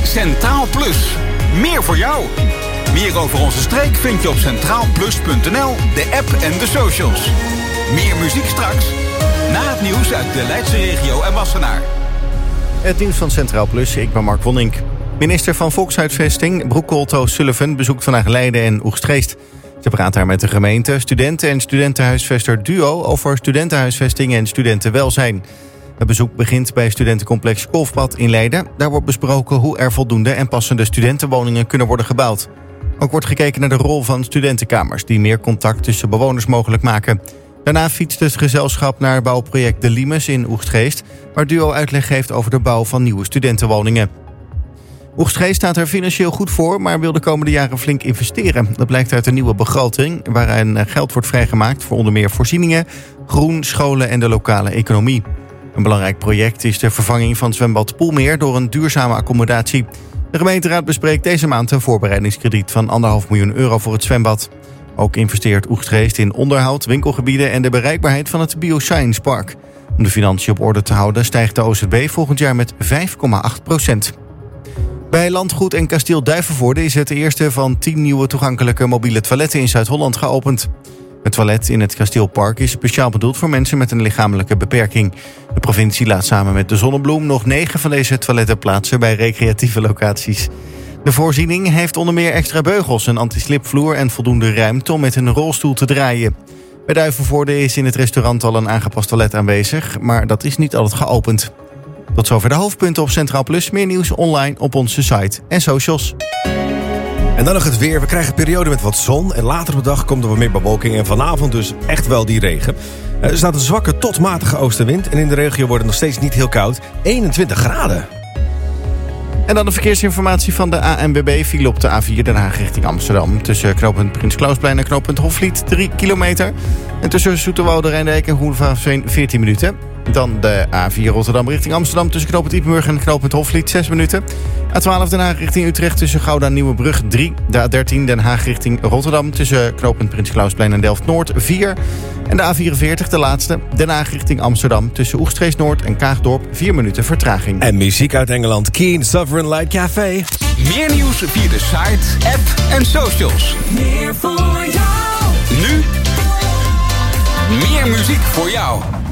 Centraal Plus. Meer voor jou. Meer over onze streek vind je op centraalplus.nl, de app en de socials. Meer muziek straks. Na het nieuws uit de Leidse regio en Wassenaar. Het nieuws van Centraal Plus, ik ben Mark Wonnink. Minister van Volkshuisvesting, Broekholt O'Sullivan, bezoekt vandaag Leiden en Oegstgeest. Ze praat daar met de gemeente, studenten en studentenhuisvester Duo over studentenhuisvesting en studentenwelzijn. Het bezoek begint bij studentencomplex Kolfpad in Leiden. Daar wordt besproken hoe er voldoende en passende studentenwoningen kunnen worden gebouwd. Ook wordt gekeken naar de rol van studentenkamers die meer contact tussen bewoners mogelijk maken. Daarna fietst het gezelschap naar bouwproject De Limes in Oegstgeest, waar Duo uitleg geeft over de bouw van nieuwe studentenwoningen. Oegstgeest staat er financieel goed voor, maar wil de komende jaren flink investeren. Dat blijkt uit een nieuwe begroting, waarin geld wordt vrijgemaakt voor onder meer voorzieningen, groen, scholen en de lokale economie. Een belangrijk project is de vervanging van zwembad Poelmeer door een duurzame accommodatie. De gemeenteraad bespreekt deze maand een voorbereidingskrediet van €1,5 miljoen voor het zwembad. Ook investeert Oegstgeest in onderhoud, winkelgebieden en de bereikbaarheid van het Bioscience Park. Om de financiën op orde te houden stijgt de OZB volgend jaar met 5,8%. Bij Landgoed en Kasteel Duivenvoorde is het eerste van 10 nieuwe toegankelijke mobiele toiletten in Zuid-Holland geopend. Het toilet in het Kasteelpark is speciaal bedoeld voor mensen met een lichamelijke beperking. De provincie laat samen met de Zonnebloem nog 9 van deze toiletten plaatsen bij recreatieve locaties. De voorziening heeft onder meer extra beugels, een anti-slipvloer en voldoende ruimte om met een rolstoel te draaien. Bij Duivenvoorde is in het restaurant al een aangepast toilet aanwezig, maar dat is niet altijd geopend. Tot zover de hoofdpunten op Centraal Plus. Meer nieuws online op onze site en socials. En dan nog het weer. We krijgen een periode met wat zon. En later op de dag komt er wat meer bewolking. En vanavond dus echt wel die regen. Er staat een zwakke tot matige oostenwind. En in de regio wordt het nog steeds niet heel koud. 21 graden. En dan de verkeersinformatie van de ANWB. File op de A4 Den Haag richting Amsterdam. Tussen knooppunt Prins Clausplein en knooppunt Hofvliet 3 kilometer. En tussen Zoeterwoude, Rijndijk en Groeneveen 14 minuten. Dan de A4 Rotterdam richting Amsterdam tussen knooppunt Ippenburg en knooppunt Hofvliet 6 minuten. A12 Den Haag richting Utrecht tussen Gouda en Nieuwebrug 3. De A13 Den Haag richting Rotterdam tussen knooppunt Prins Clausplein en Delft-Noord 4. En de A44 de laatste Den Haag richting Amsterdam tussen Oegstgeest Noord en Kaagdorp 4 minuten vertraging. En muziek uit Engeland. Keen Sovereign Light Café. Meer nieuws via de site, app en socials. Meer voor jou. Nu meer muziek voor jou.